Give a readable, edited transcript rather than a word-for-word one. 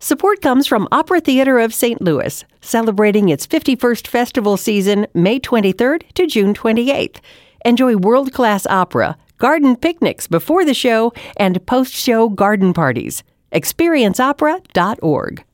Support comes from Opera Theater of St. Louis, celebrating its 51st festival season May 23rd to June 28th. Enjoy world-class opera, garden picnics before the show, and post-show garden parties. ExperienceOpera.org.